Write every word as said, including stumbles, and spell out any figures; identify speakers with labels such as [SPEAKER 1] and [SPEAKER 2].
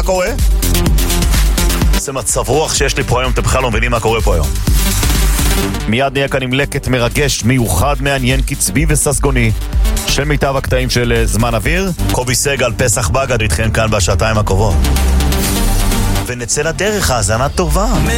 [SPEAKER 1] קורה? זה מצב רוח שיש לי פה היום, אתם בכלל לא מבינים מה קורה פה היום. מיד נהיה כאן עם לקט מרגש, מיוחד, מעניין, קצבי וססגוני של מיטב הקטעים של זמן אוויר. קובי סגל, פסח בגד, איתכם כאן בשעתיים הקרובות. ונצא לדרך, האזנה טובה.